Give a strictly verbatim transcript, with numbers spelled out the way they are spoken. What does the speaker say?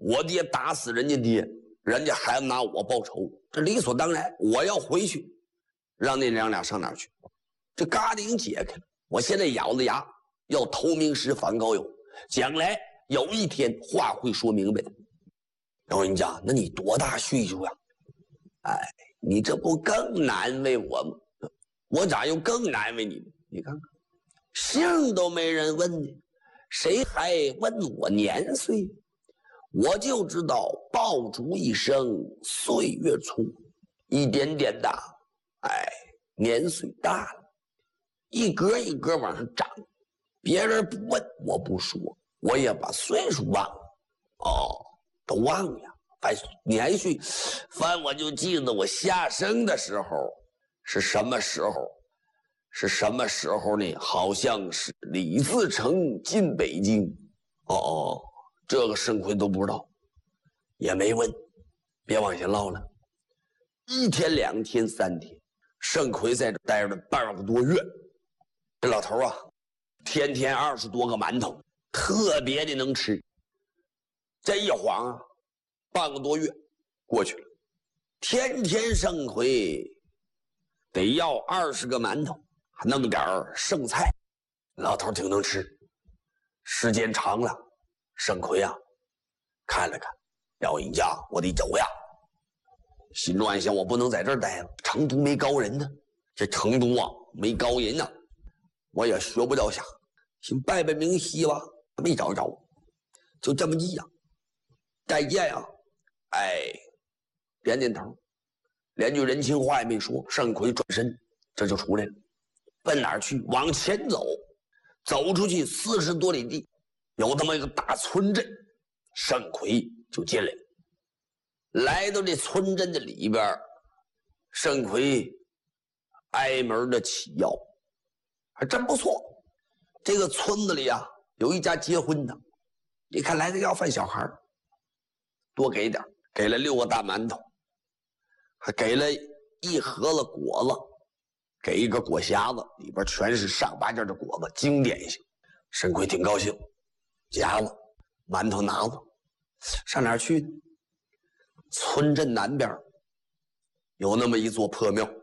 我爹打死人家爹，人家还要拿我报仇，这理所当然。我要回去，让那娘俩上哪儿去？这嘎的已经解开了。我现在咬着牙要投名师反高友，将来有一天话会说明白的。老人家，那你多大岁数呀？哎，你这不更难为我吗？我咋又更难为你呢？你看看，姓都没人问呢，谁还问我年岁？我就知道爆竹一声岁月粗，一点点的，哎，年岁大了，一格一格往上涨。别人不问我不说，我也把岁数忘了。哦，都忘了。反年岁，反我就记得我下生的时候是什么时候？是什么时候呢？好像是李自成进北京。哦哦，这个盛奎都不知道，也没问。别往下唠了。一天、两天、三天，盛奎在这待了半个多月。这老头啊，天天二十多个馒头，特别的能吃。这一晃啊，半个多月过去了，天天盛奎得要二十个馒头，还弄点剩菜。老头挺能吃。时间长了，盛奎啊，看了看，老人家，我得走呀。心中暗想，我不能在这儿待了，成都没高人呢。这成都啊，没高人呢，我也学不到啥。先拜拜明西吧，没找着，就这么地呀。再见呀！哎，点点头，连句人情话也没说。盛奎转身，这就出来了，奔哪儿去？往前走，走出去四十多里地，有这么一个大村镇，盛奎就进来了。来到这村镇的里边，盛奎挨门的起要，还真不错。这个村子里啊，有一家结婚的，你看来的要饭小孩，多给点，给了六个大馒头，还给了一盒子果子，给一个果匣子，里边全是上八件的果子，经典性。盛奎挺高兴，匣子馒头拿了，上哪儿去呢？村镇南边有那么一座破庙，